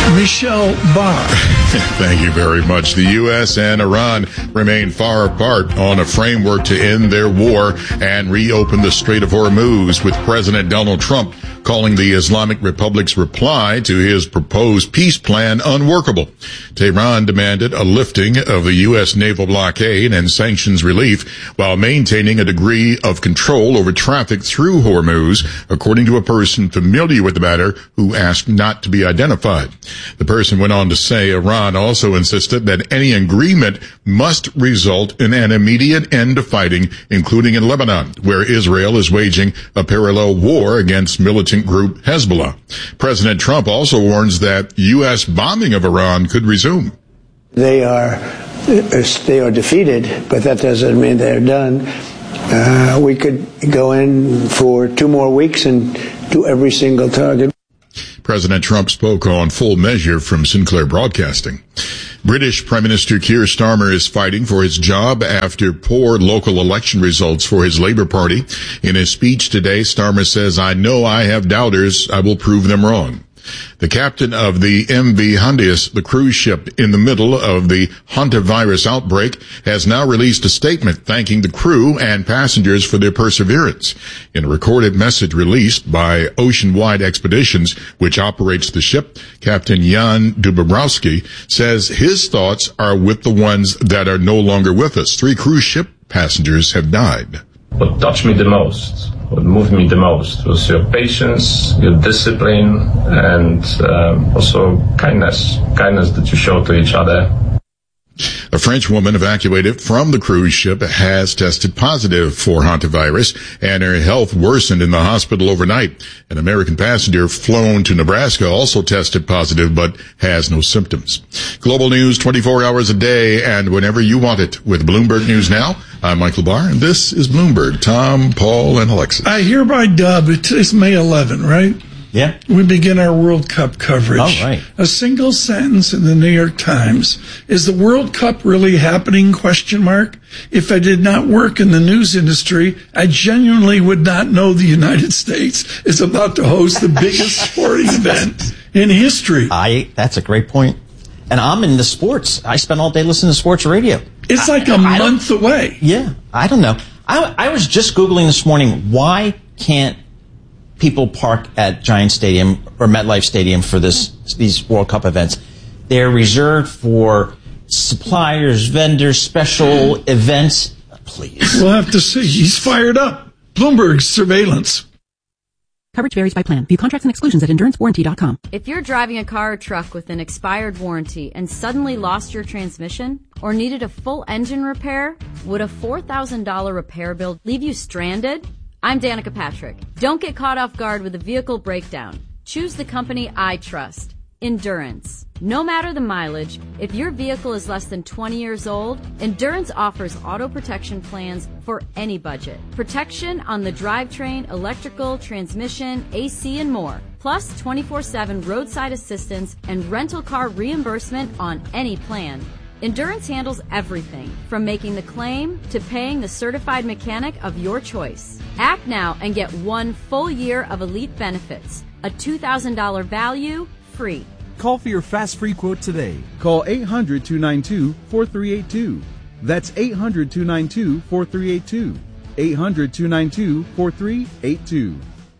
Speaker 1: Michelle Barr.
Speaker 9: Thank you very much. The U S and Iran remain far apart on a framework to end their war and reopen the Strait of Hormuz, with President Donald Trump calling the Islamic Republic's reply to his proposed peace plan unworkable. Tehran demanded a lifting of the U S naval blockade and sanctions relief while maintaining a degree of control over traffic through Hormuz, according to a person familiar with the matter who asked not to be identified. The person went on to say Iran also insisted that any agreement must result in an immediate end to fighting, including in Lebanon, where Israel is waging a parallel war against militant group Hezbollah. President Trump also warns that U S bombing of Iran could resume.
Speaker 10: They are they are defeated, but that doesn't mean they're done. Uh, we could go in for two more weeks and do every single target.
Speaker 9: President Trump spoke on Full Measure from Sinclair Broadcasting. British Prime Minister Keir Starmer is fighting for his job after poor local election results for his Labour Party. In his speech today, Starmer says, "I know I have doubters. I will prove them wrong." The captain of the M V Hondius, the cruise ship in the middle of the hantavirus outbreak, has now released a statement thanking the crew and passengers for their perseverance. In a recorded message released by Oceanwide Expeditions, which operates the ship, Captain Jan Dubowski says his thoughts are with the ones that are no longer with us. Three cruise ship passengers have died.
Speaker 11: What touched me the most, what moved me the most, was your patience, your discipline, and um, also kindness, kindness that you show to each other.
Speaker 9: A French woman evacuated from the cruise ship has tested positive for hantavirus, and her health worsened in the hospital overnight. An American passenger flown to Nebraska also tested positive but has no symptoms. Global news twenty-four hours a day and whenever you want it with Bloomberg News Now. I'm Michael Barr, and this is Bloomberg. Tom, Paul, and Alexis.
Speaker 1: I hereby dub, it is May eleventh, right?
Speaker 4: Yeah.
Speaker 1: We begin our World Cup coverage.
Speaker 4: Oh, right.
Speaker 1: A single sentence in the New York Times. Is the World Cup really happening? Question mark. If I did not work in the news industry, I genuinely would not know the United States is about to host the biggest sporting event in history.
Speaker 4: I, that's a great point. And I'm in the sports. I spend all day listening to sports radio.
Speaker 1: It's like a
Speaker 4: I,
Speaker 1: month
Speaker 4: I
Speaker 1: away.
Speaker 4: Yeah. I don't know. I, I was just Googling this morning, why can't people park at Giant Stadium or MetLife Stadium for this these World Cup events? They're reserved for suppliers, vendors, special events. Please.
Speaker 1: We'll have to see. He's fired up. Bloomberg's surveillance.
Speaker 21: Coverage varies by plan. View contracts and exclusions at endurance warranty dot com.
Speaker 12: If you're driving a car or truck with an expired warranty and suddenly lost your transmission or needed a full engine repair, would a four thousand dollars repair bill leave you stranded? I'm Danica Patrick. Don't get caught off guard with a vehicle breakdown. Choose the company I trust, Endurance. No matter the mileage, if your vehicle is less than twenty years old, Endurance offers auto protection plans for any budget. Protection on the drivetrain, electrical, transmission, A C, and more. Plus twenty-four seven roadside assistance and rental car reimbursement on any plan. Endurance handles everything, from making the claim to paying the certified mechanic of your choice. Act now and get one full year of elite benefits. A two thousand dollars value, free.
Speaker 25: Call for your fast free quote today. Call eight hundred, two nine two, four three eight two. That's eight hundred, two nine two, four three eight two. eight hundred, two nine two, four three eight two.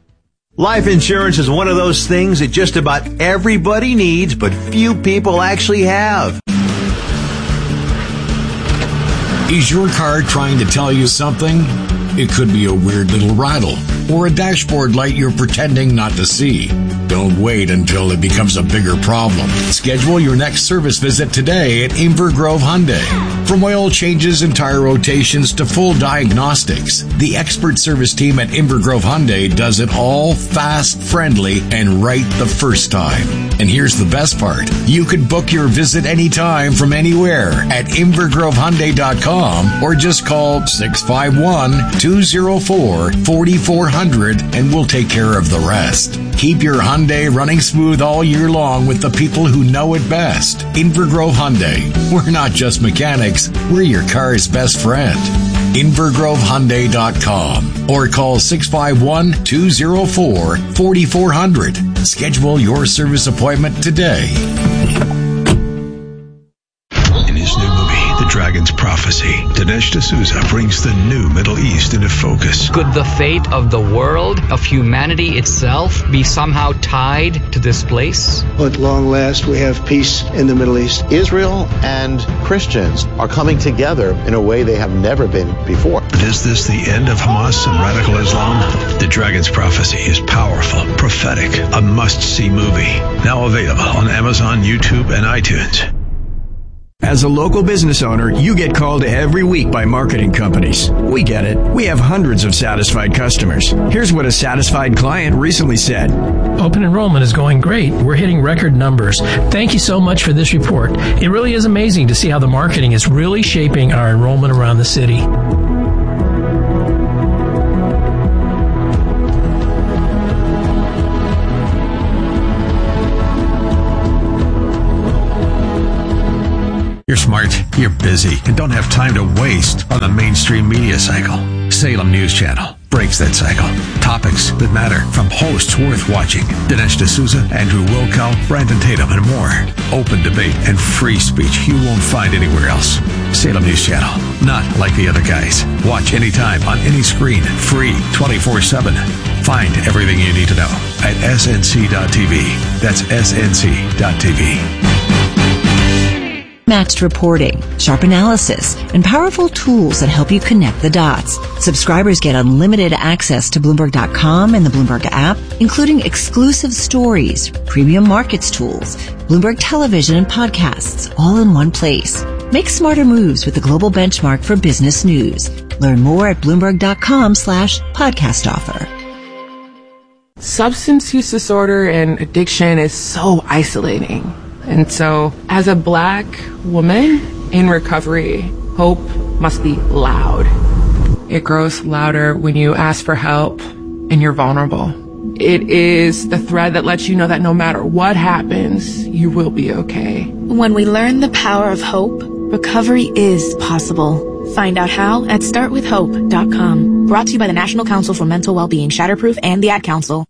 Speaker 16: Life insurance is one of those things that just about everybody needs, but few people actually have.
Speaker 27: Is your car trying to tell you something? It could be a weird little rattle or a dashboard light you're pretending not to see. Don't wait until it becomes a bigger problem. Schedule your next service visit today at Inver Grove Hyundai. From oil changes and tire rotations to full diagnostics, the expert service team at Inver Grove Hyundai does it all fast, friendly, and right the first time. And here's the best part. You can book your visit anytime from anywhere at inver grove hyundai dot com or just call six five one, two oh four, four four zero zero and we'll take care of the rest. Keep your Hyundai running smooth all year long with the people who know it best. Inver Grove Hyundai. We're not just mechanics, we're your car's best friend. inver grove hyundai dot com or call six five one, two oh four, four four zero zero. Schedule your service appointment today.
Speaker 13: In his new movie, The Dragon's Prophecy, Dinesh D'Souza brings the new Middle East into focus.
Speaker 14: Could the fate of the world, of humanity itself, be somehow tied to this place?
Speaker 10: At long last, we have peace in the Middle East.
Speaker 15: Israel and Christians are coming together in a way they have never been before.
Speaker 13: But is this the end of Hamas and radical Islam? The Dragon's Prophecy is powerful, prophetic, a must-see movie. Now available on Amazon, YouTube, and iTunes.
Speaker 17: As a local business owner, you get called every week by marketing companies. We get it. We have hundreds of satisfied customers. Here's what a satisfied client recently said.
Speaker 19: Open enrollment is going great. We're hitting record numbers. Thank you so much for this report. It really is amazing to see how the marketing is really shaping our enrollment around the city.
Speaker 13: You're smart, you're busy, and don't have time to waste on the mainstream media cycle. Salem News Channel breaks that cycle. Topics that matter from hosts worth watching. Dinesh D'Souza, Andrew Wilkow, Brandon Tatum, and more. Open debate and free speech you won't find anywhere else. Salem News Channel. Not like the other guys. Watch anytime on any screen. Free twenty-four seven. Find everything you need to know at S N C dot T V. That's S N C dot T V.
Speaker 23: Matched reporting, sharp analysis, and powerful tools that help you connect the dots. Subscribers get unlimited access to Bloomberg dot com and the Bloomberg app, including exclusive stories, premium markets tools, Bloomberg television and podcasts, all in one place. Make smarter moves with the global benchmark for business news. Learn more at Bloomberg dot com slash podcast offer.
Speaker 20: Substance use disorder and addiction is so isolating. And so, as a black woman in recovery, hope must be loud. It grows louder when you ask for help and you're vulnerable. It is the thread that lets you know that no matter what happens, you will be okay.
Speaker 22: When we learn the power of hope, recovery is possible. Find out how at start with hope dot com. Brought to you by the National Council for Mental Wellbeing, Shatterproof, and the Ad Council.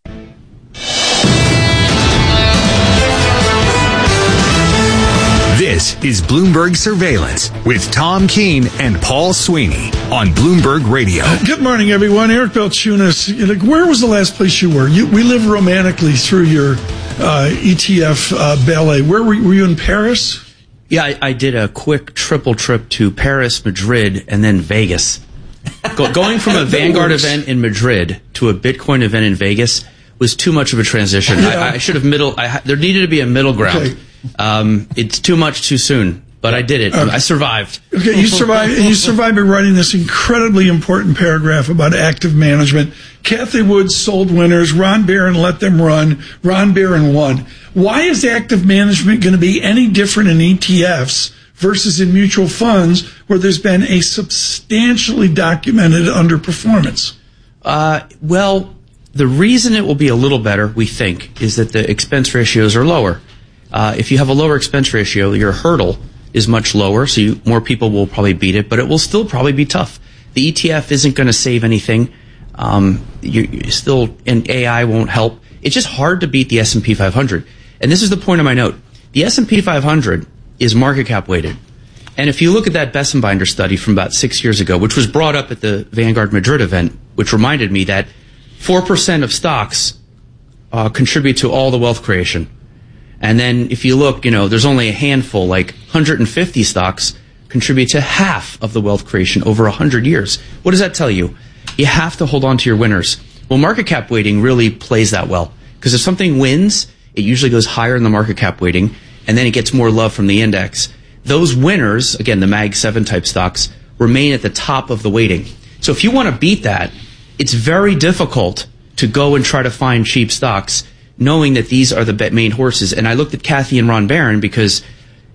Speaker 18: This is Bloomberg Surveillance with Tom Keene and Paul Sweeney on Bloomberg Radio.
Speaker 1: Good morning, everyone. Eric Balchunas. Like, where was the last place you were? You, we live romantically through your uh, E T F uh, ballet. Where were, were you in Paris?
Speaker 28: Yeah, I, I did a quick triple trip to Paris, Madrid, and then Vegas. Go, going from a Vanguard works. event in Madrid to a Bitcoin event in Vegas was too much of a transition. Yeah. I, I should have middle. I, there needed to be a middle ground. Okay. Um, it's too much too soon, but I did it. Okay. I survived.
Speaker 1: Okay, you survived, and you survived by writing this incredibly important paragraph about active management. Cathie Wood sold winners. Ron Barron let them run. Ron Barron won. Why is active management going to be any different in E T Fs versus in mutual funds where there's been a substantially documented underperformance?
Speaker 28: Uh, well, the reason it will be a little better, we think, is that the expense ratios are lower. Uh, if you have a lower expense ratio, your hurdle is much lower, so you, more people will probably beat it, but it will still probably be tough. The E T F isn't going to save anything. Um, you, you still, and A I won't help. It's just hard to beat the S and P five hundred. And this is the point of my note. The S and P five hundred is market cap weighted. And if you look at that Bessenbinder study from about six years ago, which was brought up at the Vanguard Madrid event, which reminded me that four percent of stocks uh, contribute to all the wealth creation. And then if you look, you know, there's only a handful, like one hundred fifty stocks contribute to half of the wealth creation over one hundred years. What does that tell you? You have to hold on to your winners. Well, market cap weighting really plays that well. Because if something wins, it usually goes higher in the market cap weighting, and then it gets more love from the index. Those winners, again, the Mag seven type stocks, remain at the top of the weighting. So if you want to beat that, it's very difficult to go and try to find cheap stocks, knowing that these are the main horses. And I looked at Cathie and Ron Barron because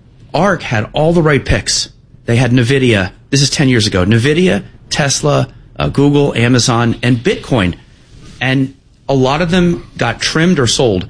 Speaker 28: ARK had all the right picks. They had NVIDIA. This is ten years ago. NVIDIA, Tesla, uh, Google, Amazon, and Bitcoin. And a lot of them got trimmed or sold.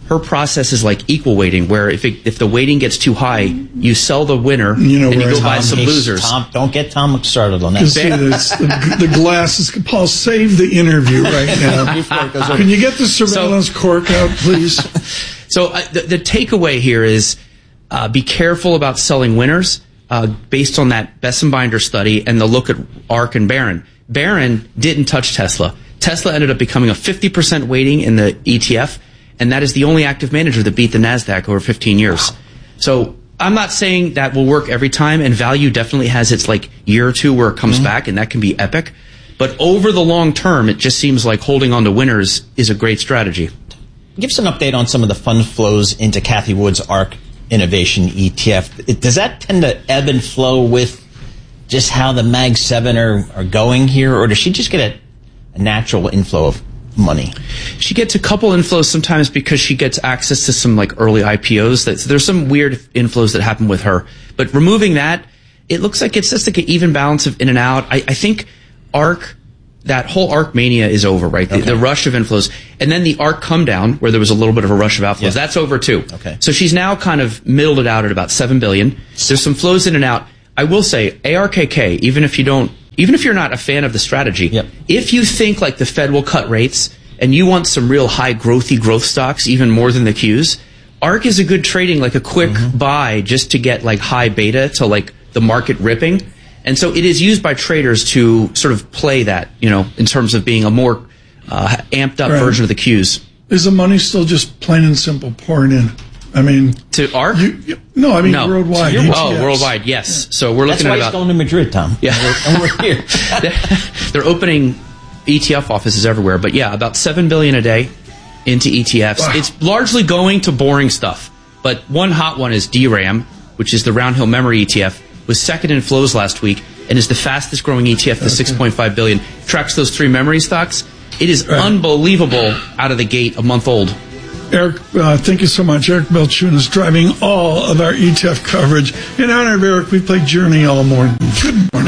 Speaker 28: her process is like equal weighting, where if it, if the weighting gets too high, you sell the winner
Speaker 1: You know
Speaker 28: and you
Speaker 1: where
Speaker 28: go buy
Speaker 1: Tom
Speaker 28: some
Speaker 1: hates
Speaker 28: losers.
Speaker 4: Tom, don't get Tom started on that.
Speaker 1: You see this, the, the glasses. Paul, save the interview right now.
Speaker 28: Before it goes over.
Speaker 1: Can you get the surveillance so, cork out, please?
Speaker 28: So uh, the, the takeaway here is uh, be careful about selling winners uh, based on that Besson-Binder study and the look at ARK and Barron. Barron didn't touch Tesla. Tesla ended up becoming a fifty percent weighting in the E T F, and that is the only active manager that beat the NASDAQ over fifteen years. Wow. So I'm not saying that will work every time, and value definitely has its like year or two where it comes mm-hmm. back, and that can be epic. But over the long term, it just seems like holding on to winners is a great strategy.
Speaker 4: Give us an update on some of the fund flows into Cathie Wood's ARK Innovation E T F. It, does that tend to ebb and flow with just how the Mag seven are, are going here, or does she just get a, a natural inflow of money?
Speaker 28: She gets a couple inflows sometimes because she gets access to some like early I P Os. That, so there's some weird inflows that happen with her. But removing that, it looks like it's just like an even balance of in and out. I, I think ARK, that whole ARK mania is over, right? The, okay. the rush of inflows. And then the ARK come down, where there was a little bit of a rush of outflows. Yeah. That's over too.
Speaker 4: Okay.
Speaker 28: So she's now kind of middled it out at about seven billion dollars. There's some flows in and out. I will say, A R K K, even if you don't, even if you're not a fan of the strategy,
Speaker 4: yep.
Speaker 28: if you think like the Fed will cut rates and you want some real high growthy growth stocks, even more than the Qs, ARK is a good trading, like a quick mm-hmm. buy just to get like high beta to like the market ripping. And so it is used by traders to sort of play that, you know, in terms of being a more uh, amped up right. version of the Qs.
Speaker 1: Is the money still just plain and simple pouring in? I mean,
Speaker 28: to ARK?
Speaker 1: You, you, no, I mean
Speaker 28: no.
Speaker 1: worldwide.
Speaker 28: So oh, worldwide, yes. Yeah. So we're looking
Speaker 4: That's why
Speaker 28: at
Speaker 4: he's
Speaker 28: about,
Speaker 4: going to Madrid, Tom.
Speaker 28: Yeah,
Speaker 4: and we're here.
Speaker 28: They're opening E T F offices everywhere, but yeah, about seven billion a day into E T Fs. Wow. It's largely going to boring stuff, but one hot one is D RAM, which is the Round Hill Memory E T F, was second in flows last week and is the fastest growing E T F to okay. six point five billion. Tracks those three memory stocks. It is right. unbelievable out of the gate, a month old.
Speaker 1: Eric, uh, thank you so much. Eric Belchoon is driving all of our E T F coverage. In honor of Eric, we played Journey all morning. Good morning.